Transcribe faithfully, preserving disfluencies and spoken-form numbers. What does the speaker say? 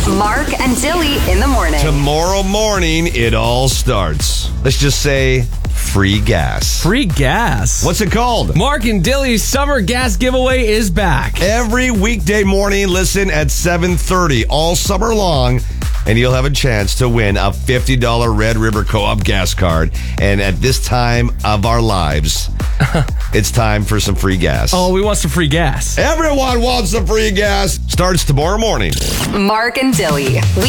Mark and Dilly in the morning. Tomorrow morning, it all starts. Let's just say free gas. Free gas. What's it called? Mark and Dilly's summer gas giveaway is back. Every weekday morning, listen at seven thirty all summer long, and you'll have a chance to win a fifty dollars Red River Co-op gas card. And at this time of our lives, it's time for some free gas. Oh, we want some free gas. Everyone wants some free gas. Starts tomorrow morning. Mark and Dilly.